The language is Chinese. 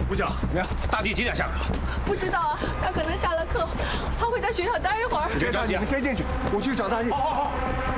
吴江， 怎么样？ 大弟几点下课？ 不知道啊，他可能下了课，他会在学校待一会儿。 你们先进去，我去找大力。 好。